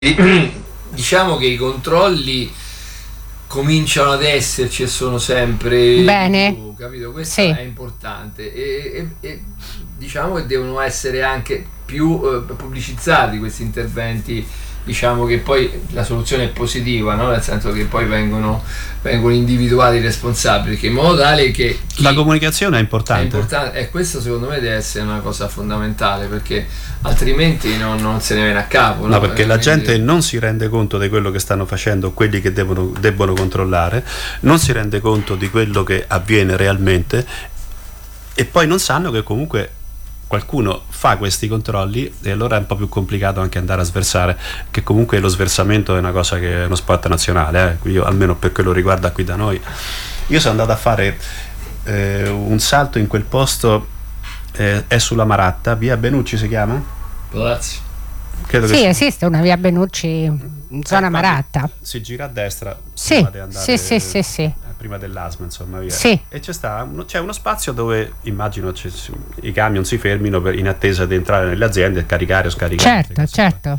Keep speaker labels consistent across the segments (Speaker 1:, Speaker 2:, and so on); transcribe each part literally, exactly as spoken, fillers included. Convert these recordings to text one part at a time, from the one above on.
Speaker 1: Diciamo che i controlli cominciano ad esserci e sono sempre
Speaker 2: bene
Speaker 1: più, capito? Questo
Speaker 2: sì.
Speaker 1: è importante e, e, e diciamo che devono essere anche più eh, pubblicizzati questi interventi. Diciamo che poi la soluzione è positiva, no? Nel senso che poi vengono, vengono individuati i responsabili, che in modo tale che
Speaker 3: la comunicazione è importante.
Speaker 1: è importante, e questo secondo me deve essere una cosa fondamentale, perché altrimenti non, non se ne viene a capo,
Speaker 3: no,
Speaker 1: no?
Speaker 3: perché
Speaker 1: eh,
Speaker 3: la
Speaker 1: quindi...
Speaker 3: gente non si rende conto di quello che stanno facendo quelli che devono, debbono controllare, non si rende conto di quello che avviene realmente, e poi non sanno che comunque qualcuno fa questi controlli, e allora è un po' più complicato anche andare a sversare, che comunque lo sversamento è una cosa che è uno sport nazionale, eh. Io, almeno per quello riguarda qui da noi, io sono andato a fare eh, un salto in quel posto, eh, è sulla Maratta, via Benucci si chiama?
Speaker 1: Palazzi.
Speaker 3: Credo
Speaker 2: sì,
Speaker 3: che
Speaker 2: esiste una via Benucci in zona
Speaker 3: eh,
Speaker 2: Maratta.
Speaker 3: Si gira a destra,
Speaker 2: sì,
Speaker 3: prima di andare,
Speaker 2: sì, sì, sì, sì.
Speaker 3: prima dell'A S M, insomma, via.
Speaker 2: Sì.
Speaker 3: E c'è, sta uno, c'è uno spazio dove immagino i camion si fermino per, in attesa di entrare nelle aziende e caricare o scaricare.
Speaker 2: Certo, certo.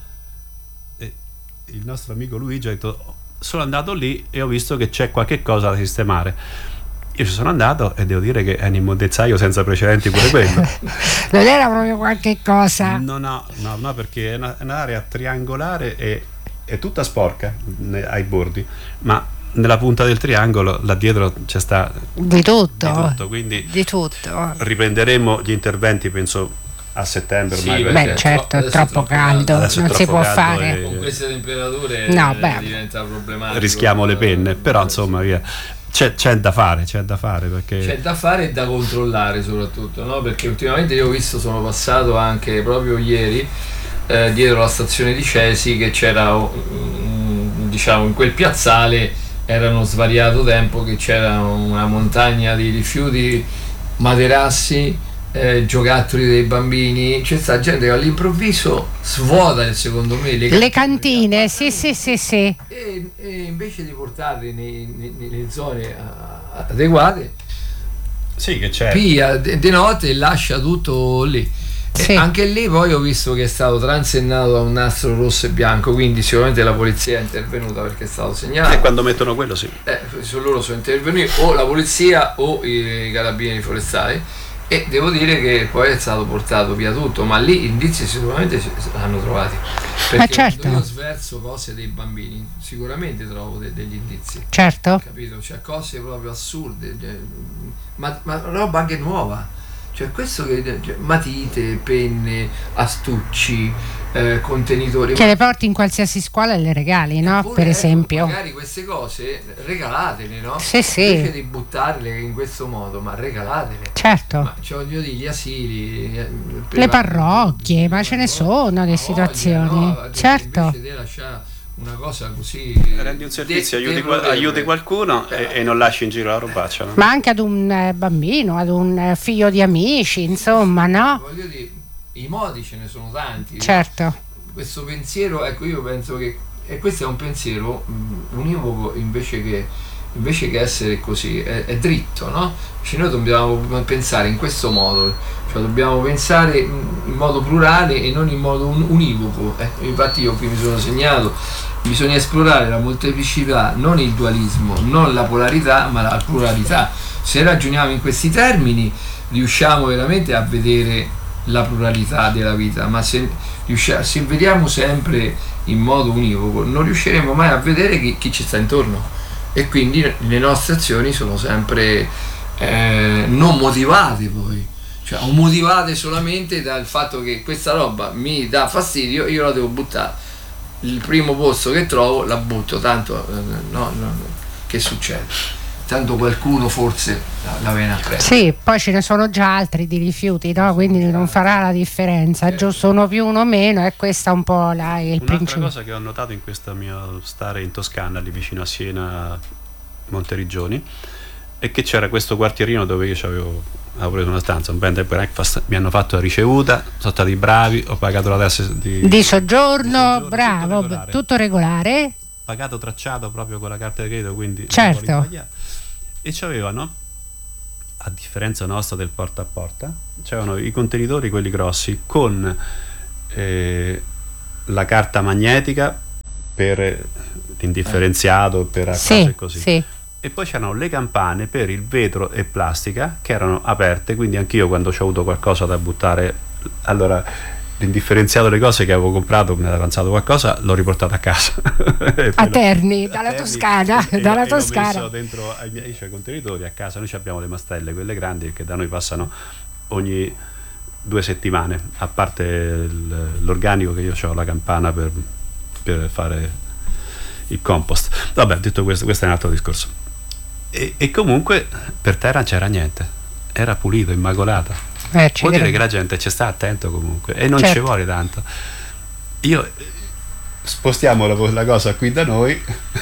Speaker 3: E il nostro amico Luigi ha detto: sono andato lì e ho visto che c'è qualche cosa da sistemare. Io ci sono andato e devo dire che è un immondezzaio senza precedenti pure quello.
Speaker 2: Non era proprio qualche cosa?
Speaker 3: No, no, no, no, perché è, una, è un'area triangolare e è tutta sporca ai bordi, ma nella punta del triangolo là dietro c'è sta
Speaker 2: di tutto,
Speaker 3: di tutto, quindi
Speaker 2: di tutto.
Speaker 3: Riprenderemo gli interventi, penso a settembre ormai.
Speaker 2: Sì, beh, certo, è troppo caldo, non si può fare
Speaker 1: con queste temperature.
Speaker 2: No, beh,
Speaker 1: diventa problematico,
Speaker 3: rischiamo le penne, però insomma via. C'è, c'è da fare, c'è da fare perché
Speaker 1: c'è da fare e da controllare soprattutto, no? Perché ultimamente io ho visto, sono passato anche proprio ieri eh, dietro la stazione di Cesi, che c'era um, diciamo in quel piazzale erano svariato tempo che c'era una montagna di rifiuti, materassi, eh, giocattoli dei bambini. C'è sta gente che all'improvviso svuota, secondo me, le,
Speaker 2: le cantine, sì sì sì sì
Speaker 1: e, e invece di portarli nei, nei, nelle zone adeguate,
Speaker 3: sì, che c'è,
Speaker 1: pia di notte e lascia tutto lì.
Speaker 2: Sì.
Speaker 1: E anche lì poi ho visto che è stato transennato da un nastro rosso e bianco, quindi sicuramente la polizia è intervenuta perché è stato segnalato.
Speaker 3: E quando mettono quello sì.
Speaker 1: Eh, su loro sono intervenuti o la polizia o i carabinieri forestali, e devo dire che poi è stato portato via tutto, ma lì indizi sicuramente l'hanno trovati, perché
Speaker 2: certo.
Speaker 1: quando io sverso cose dei bambini sicuramente trovo de- degli indizi,
Speaker 2: certo,
Speaker 1: capito? Cioè cose proprio assurde, ma, ma roba anche nuova. Cioè questo che cioè, matite, penne, astucci, eh, contenitori,
Speaker 2: che le porti in qualsiasi scuola e le regali, no?
Speaker 1: Eppure,
Speaker 2: Per esempio,
Speaker 1: magari queste cose regalatele, no?
Speaker 2: Sì, sì.
Speaker 1: Invece di buttarle in questo modo, ma regalatele.
Speaker 2: Certo.
Speaker 1: Ma cioè, voglio dire, gli asili,
Speaker 2: le parrocchie, ma ce ne sono di situazioni,
Speaker 1: no?
Speaker 2: certo.
Speaker 1: Invece di lasciare una cosa così,
Speaker 3: rendi un servizio,
Speaker 1: de-
Speaker 3: aiuti, aiuti qualcuno e, e non lasci in giro la robaccia, no?
Speaker 2: Ma anche ad un eh, bambino, ad un eh, figlio di amici, insomma, no?
Speaker 1: Voglio dire, i modi ce ne sono tanti.
Speaker 2: Certo.
Speaker 1: No? Questo pensiero, ecco, io penso che, e questo è un pensiero mh, univoco, invece che invece che essere così, è, è dritto, no? Cioè noi dobbiamo pensare in questo modo, cioè dobbiamo pensare in modo plurale e non in modo un, univoco. Eh, infatti io qui mi sono segnato, bisogna esplorare la molteplicità, non il dualismo, non la polarità, ma la pluralità. Se ragioniamo in questi termini riusciamo veramente a vedere la pluralità della vita, ma se, riusciamo, se vediamo sempre in modo univoco non riusciremo mai a vedere chi, chi ci sta intorno, e quindi le nostre azioni sono sempre eh, non motivate poi, cioè o motivate solamente dal fatto che questa roba mi dà fastidio, io la devo buttare, il primo posto che trovo la butto, tanto eh, no, no, che succede? Tanto qualcuno forse la viene a prendere.
Speaker 2: Sì, poi ce ne sono già altri di rifiuti, no? Quindi non farà la differenza, certo. Giusto uno più uno meno, e questa è un po' la, il
Speaker 3: Un'altra
Speaker 2: principio.
Speaker 3: cosa che ho notato in questo mio stare in Toscana, lì vicino a Siena, Monteriggioni, è che c'era questo quartierino dove io avevo, avevo preso una stanza, un bed and breakfast, mi hanno fatto la ricevuta, sono stati bravi, ho pagato la tassa di,
Speaker 2: di soggiorno, di soggiorno
Speaker 3: tutto
Speaker 2: bravo,
Speaker 3: regolare.
Speaker 2: tutto regolare,
Speaker 3: pagato tracciato proprio con la carta di credito, quindi
Speaker 2: certo.
Speaker 3: E c'avevano, a differenza nostra del porta a porta, c'erano i contenitori, quelli grossi, con eh, la carta magnetica per l'indifferenziato, per a
Speaker 2: Sì,
Speaker 3: casa e così.
Speaker 2: sì.
Speaker 3: E poi c'erano le campane per il vetro e plastica che erano aperte, quindi anch'io quando ho avuto qualcosa da buttare, allora l'indifferenziato, le cose che avevo comprato, mi era avanzato qualcosa, l'ho riportato a casa.
Speaker 2: A Terni, dalla
Speaker 3: Terni,
Speaker 2: Toscana,
Speaker 3: e,
Speaker 2: dalla
Speaker 3: e l'ho
Speaker 2: Toscana.
Speaker 3: messo dentro ai miei cioè, contenitori a casa. Noi abbiamo le mastelle, quelle grandi, che da noi passano ogni due settimane, a parte il, l'organico, che io ho la campana per, per fare il compost. Vabbè, detto questo, questo è un altro discorso. E, e comunque per terra non c'era niente, era pulito, immacolato.
Speaker 2: Eh, ci
Speaker 3: Vuol dire
Speaker 2: credo.
Speaker 3: che la gente ci sta attento comunque e non
Speaker 2: Certo.
Speaker 3: ci vuole tanto. Io spostiamo la, la cosa qui da noi.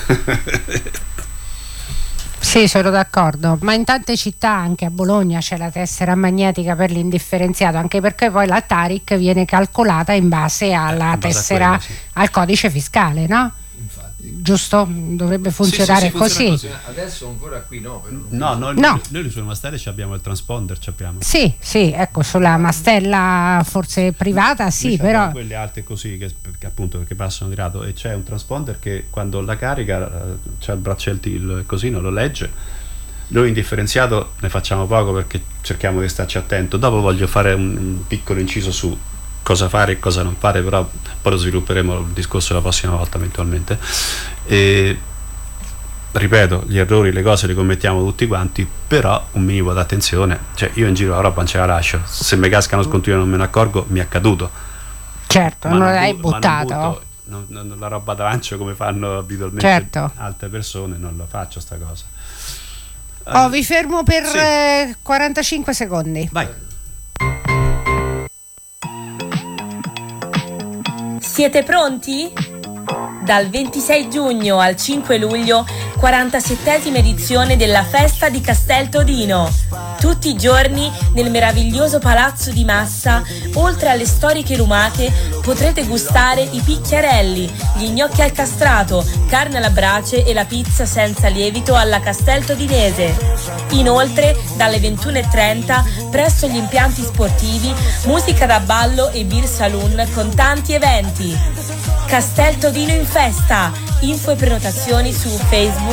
Speaker 2: Sì, sono d'accordo, ma in tante città, anche a Bologna, c'è la tessera magnetica per l'indifferenziato, anche perché poi la Taric viene calcolata in base alla
Speaker 3: Eh, in base a
Speaker 2: tessera,
Speaker 3: quello, sì.
Speaker 2: al codice fiscale, no?
Speaker 1: Infatti.
Speaker 2: Giusto? Dovrebbe funzionare
Speaker 3: Sì, sì, sì,
Speaker 2: così.
Speaker 3: funziona
Speaker 1: Adesso ancora qui no, però non
Speaker 3: No, no,
Speaker 2: No.
Speaker 3: noi, noi sulle mastelle ci abbiamo il transponder, ci abbiamo.
Speaker 2: Sì, sì, ecco, sulla mastella forse privata, sì,
Speaker 3: Noi ci abbiamo
Speaker 2: però
Speaker 3: quelle alte così che, che appunto che passano di lato, e c'è un transponder che quando la carica eh, c'è il braccietto il cosino, lo legge. Noi indifferenziato ne facciamo poco perché cerchiamo di starci attento. Dopo voglio fare un, un piccolo inciso su cosa fare e cosa non fare, però poi lo svilupperemo il discorso la prossima volta eventualmente. E ripeto, gli errori, le cose le commettiamo tutti quanti, però un minimo d'attenzione. Cioè, io in giro la roba non ce la lascio, se mi cascano scontinuo e non me ne accorgo, mi è accaduto.
Speaker 2: certo,
Speaker 3: Ma
Speaker 2: non l'hai
Speaker 3: bu- ma non
Speaker 2: buttato.
Speaker 3: butto, non- non- la roba d'arancio come fanno abitualmente
Speaker 2: Certo.
Speaker 3: altre persone, non la faccio sta cosa.
Speaker 2: Oh, vi fermo per
Speaker 3: Sì.
Speaker 2: eh, quarantacinque secondi.
Speaker 3: Vai.
Speaker 4: Siete pronti? Dal ventisei giugno al cinque luglio, quarantasettesima edizione della Festa di Castel Todino. Tutti i giorni nel meraviglioso Palazzo di Massa, oltre alle storiche lumache, potrete gustare i picchiarelli, gli gnocchi al castrato, carne alla brace e la pizza senza lievito alla Castel Todinese. Inoltre, dalle ventuno e trenta, presso gli impianti sportivi, musica da ballo e beer saloon con tanti eventi. Castel Todino in festa. Info e prenotazioni su Facebook